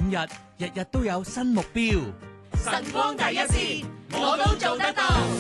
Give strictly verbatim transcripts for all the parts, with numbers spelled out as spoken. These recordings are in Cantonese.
日，日日都有新目標。 晨光第一線，我都做得到。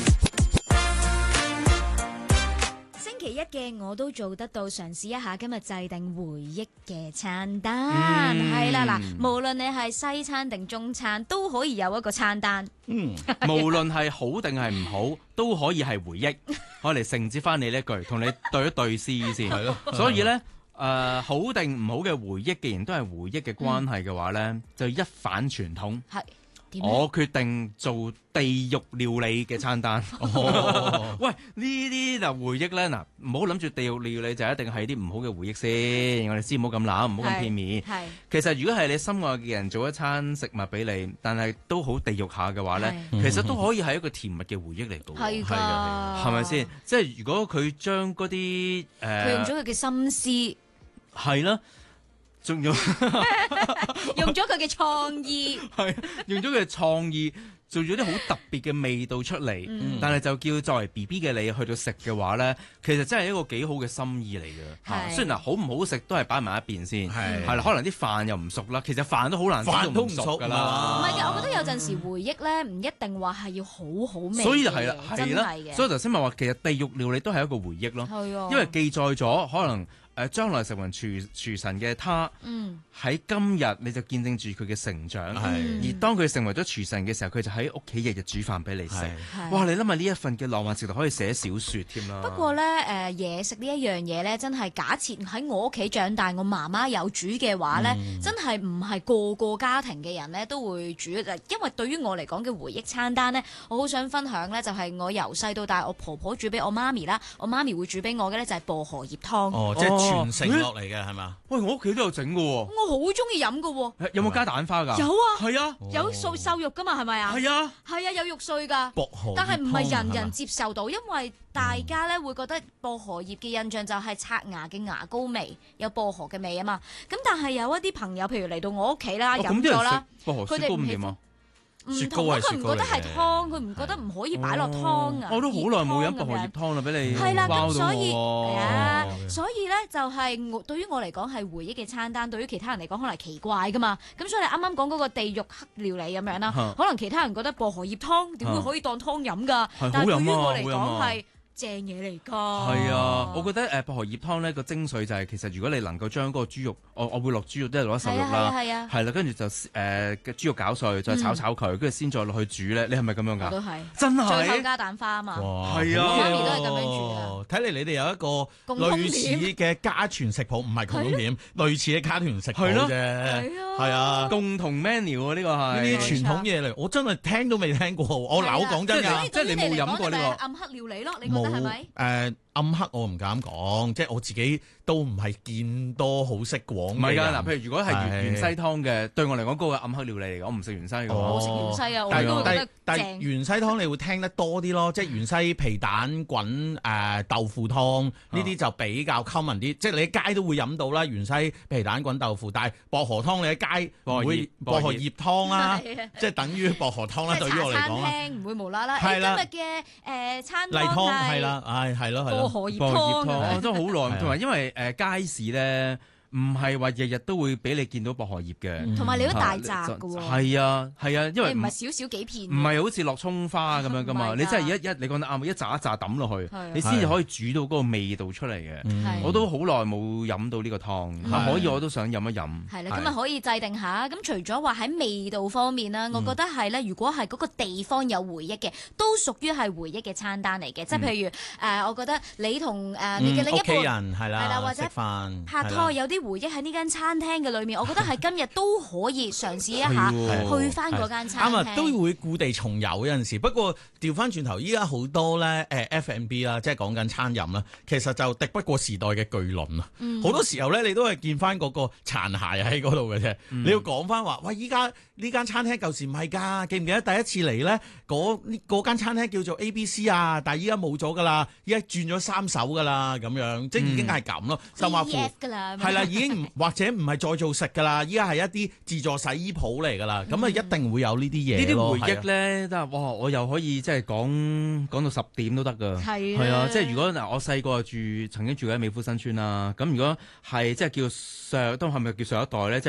星期一嘅我都做得到，嘗試一下今日制定回憶嘅餐單，係啦嗱，無論你係西餐定中餐，都可以有一個餐單。 嗯，無論係好定係唔好，都可以係回憶。我嚟承接翻你呢一句，同你對一對詩先。係咯。所以咧，誒、呃、好定唔好嘅回憶，既然都係回憶嘅關係嘅話咧，嗯、就一反傳統。係。我決定做地獄料理嘅餐單。哦、喂，呢啲就回憶咧，嗱，唔好諗住地獄料理就一定係啲唔好嘅回憶先。我哋先唔好咁諗，唔好咁片面。係，其實如果係你心愛嘅人做一餐食物俾你，但係都好地獄下嘅話咧，其實都可以係一個甜蜜嘅回憶嚟嘅。係㗎，係咪先？即係如果佢將嗰啲誒，佢、呃、 用咗佢嘅心思， 係啦。仲用用咗佢嘅創意， 係用咗佢嘅創意做咗啲好特別嘅味道出嚟，嗯、但係就叫作為 B B 嘅你去到食嘅話咧，其實真係一個幾好嘅心意嚟嘅。雖然嗱好唔好食都係擺埋一邊先，係係啦，可能啲飯又唔熟啦，其實飯都好難飯都唔熟㗎啦。 唔係嘅，我覺得有陣時回憶咧唔一定話係要好好味， 所以係啦，係啦，所以頭先咪話其實地獄料理都係一個回憶咯，係啊，因為記載咗可能。誒將來成為廚廚神嘅他，喺、嗯、今日你就見證住佢嘅成長。嗯、而當佢成為咗廚神嘅時候，佢就喺屋企日日煮飯俾你食。哇！你諗下呢一份嘅浪漫直頭可以寫小説添啦。 不過咧，誒嘢食呢一樣嘢咧，真係假設喺我屋企長大，我媽媽有煮嘅話咧，嗯、真係唔係個個家庭嘅人咧都會煮。因為對於我嚟講嘅回憶餐單咧，我好想分享咧，就係我由細到大，我婆婆煮俾我媽咪啦，我媽咪會煮俾我嘅咧就係薄荷葉湯。 哦，即係傳承落嚟嘅係嘛？ 喂，我屋企都有整嘅喎。 我好中意飲嘅喎。 有冇加蛋花㗎？ 有啊， 係啊， 有瘦瘦肉㗎嘛？係咪啊？ 係啊， 係啊，有肉碎㗎。 薄荷葉湯， 但係唔係人人接受到，因為大家咧會覺得薄荷葉嘅印象就係刷牙嘅牙膏味，有薄荷嘅味啊嘛。咁但係有一啲朋友，譬如嚟到我屋企啦，飲咗啦， 佢哋唔喜歡。 唔同啊！佢唔覺得係湯，佢唔覺得唔可以擺落湯啊！ 我都好耐冇飲薄荷葉湯啦，俾你係啦，咁所以係啊，所以咧就係我對於我嚟講係回憶嘅餐單，對於其他人嚟講可能係奇怪噶嘛。咁所以你啱啱講嗰個地獄黑料理咁樣啦，可能其他人覺得薄荷葉湯點會可以當湯飲㗎？但係對於我嚟講係正嘢嚟㗎。 係啊，我覺得誒薄荷葉湯咧個精髓就係其實如果你能夠將嗰個豬肉，我我會落豬肉，即係攞瘦肉啦，係啊，係啦，跟住就誒嘅豬肉攪碎，再炒炒佢，跟住先再落去煮咧。你係咪咁樣㗎？ 都係， 真係最後加蛋花啊嘛。 係啊， 我媽咪都係咁樣煮啊。 睇嚟你哋有一個類似嘅家傳食譜，唔係共通點，類似嘅家傳食譜啫。係啊， 共同 menu 啊，呢個係呢啲傳統嘢嚟，我真係聽都未聽過。我嗱，我講真㗎， 即係你冇飲過呢個暗黑料理咯？你覺得係咪？ 誒。暗黑我唔敢講，即係我自己都唔係見多好識廣。唔係㗎， 嗱，譬如如果係芫芫西湯嘅，對我嚟講嗰個暗黑料理嚟嘅，我唔食芫西嘅。 我食芫西啊，我都覺得但係芫西湯你會聽得多啲咯，即係芫西皮蛋滾誒豆腐湯呢啲就比較 common 啲，即係你喺街都會飲到啦。芫西皮蛋滾豆腐，但係薄荷湯你喺街會薄荷葉湯啦，即係等於薄荷湯啦。對於我嚟講啦， 唔會無啦啦。 係啦， 今日嘅誒餐例湯係啦，唉係咯係咯。 薄荷葉湯， 都好耐，同埋因為誒街市咧。唔係話日日都會俾你見到薄荷葉嘅， 同埋你都大扎㗎喎。 係啊係啊，因為唔係少少幾片， 唔係好似落葱花咁樣㗎嘛。你真係一一你講得啱，一紮一紮抌落去，你先至可以煮到嗰個味道出嚟嘅。我都好耐冇飲到呢個湯，可以我都想飲一飲。 係啦，咁啊可以制定下。咁除咗話喺味道方面啦，我覺得係咧，如果係嗰個地方有回憶嘅，都屬於係回憶嘅餐單嚟嘅。即係譬如誒，我覺得你同誒你嘅另一半人係啦， 或者飯拍拖有啲回憶喺呢間餐廳嘅裏面，我覺得係今日都可以嘗試一下去翻嗰間餐廳。 啱啊，都會故地重遊有陣時。不過調翻轉頭，依家好多咧誒 F and B 啦，即係講緊餐飲啦，其實就敵不過時代嘅巨輪啊！好、嗯、多時候咧，你都係見翻嗰個殘骸喺嗰度嘅啫。嗯、你要講翻話，喂，依家呢間餐廳舊時唔係㗎，記唔記得第一次嚟咧？嗰嗰間餐廳叫做 A B C 啊，但係依家冇咗㗎啦，依家轉咗三手㗎啦，咁樣即係已經係咁咯。甚至乎係啦，已經唔或者唔係再做食噶啦，依家係一啲自助洗衣鋪嚟噶啦，咁啊、嗯、一定會有呢啲嘢。呢啲回憶咧，得哇！我又可以即係講講到十點都得噶。係係啊，即係如果嗱，我細個住曾經住喺美孚新村啦，咁如果係即係叫上都係咪叫上一代咧？即係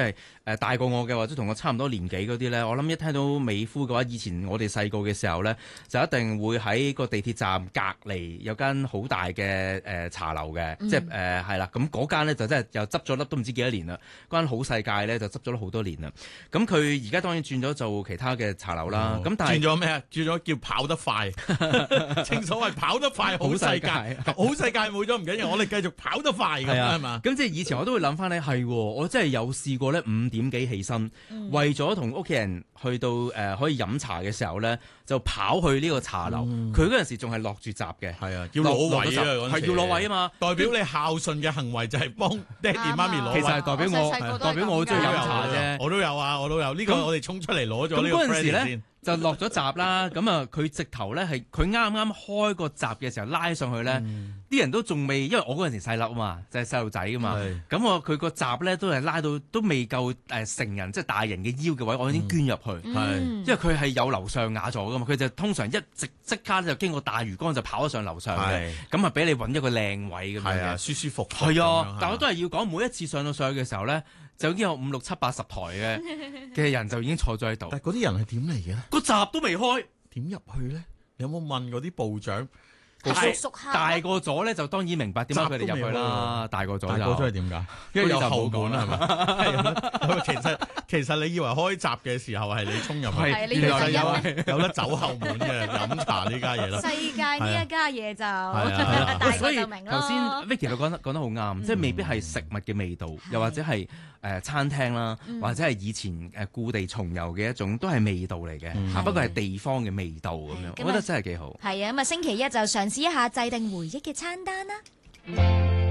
誒大過我嘅或者同我差唔多年紀嗰啲咧，我諗一聽到美孚嘅話，以前我哋細個嘅時候咧，就一定會喺個地鐵站隔離有間好大嘅誒茶樓嘅，嗯、即係誒係啦。咁嗰間咧就真係又執咗粒都唔知幾多年啦。嗰間好世界咧就執咗好多年啦。咁佢而家當然轉咗做其他嘅茶樓啦。咁、哦、但係轉咗咩啊？轉咗叫跑得快。正所謂跑得快好世界，好世界冇咗唔緊要，我哋繼續跑得快咁係嘛？ 咁即係以前我都會諗翻咧，係我真係有試過咧五點幾起身，嗯、為咗同屋企人去到誒、呃、可以飲茶嘅時候咧，就跑去呢個茶樓。佢嗰陣時仲係落住閘嘅， 係啊，要攞位啊， 係要攞位啊嘛。 代表你孝順嘅行為就係幫爹哋媽咪攞位。 其實係代表我，我代表我好中意飲茶啫。 我都有啊，我都有。呢、呢個我哋衝出嚟攞咗呢個 credit 先。 就落咗閘啦，咁啊佢直頭咧係佢啱啱開個閘嘅時候拉上去咧，啲、嗯、人都仲未，因為我嗰陣時細粒啊嘛，就係細路仔啊嘛，咁我佢個閘咧都係拉到都未夠誒成人即係大人嘅腰嘅位，我已經捐入去， 嗯、 因為佢係有樓上雅座噶嘛，佢就通常一直即刻就經過大魚缸就跑咗上樓上嘅，咁啊俾你揾一個靚位咁樣嘅， 舒舒服服。 係啊，但我都係要講，每一次上到上去嘅時候咧，就已經有五六七八十台嘅嘅人就已經坐咗喺度。 但係嗰啲人係點嚟嘅咧？ 個閘都未開， 點入去咧？你有冇問嗰啲部長？ 熟熟下大個咗咧，就當然明白點解佢哋入去啦。大個咗就大個咗係點解？因為有後門係咪？其實其實你以為開閘嘅時候係你衝入去，原來有有得走後門嘅飲茶呢家嘢咯。 世界呢一家嘢就大個就明咯。 頭先 Vicky 講得講得好啱，即係未必係食物嘅味道，又或者係誒餐廳啦，或者係以前誒故地重遊嘅一種，都係味道嚟嘅。嚇，不過係地方嘅味道咁樣，我覺得真係幾好。 係啊，咁啊星期一就嘗試一下制定回憶嘅餐單啦。